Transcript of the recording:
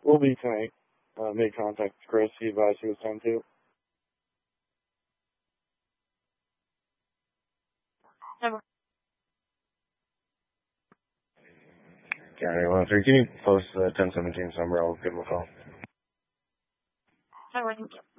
We'll be tonight. Made contact with Chris. He advised he was time to. County 103, can you post the 1017 number? I'll give him a call. Thank you.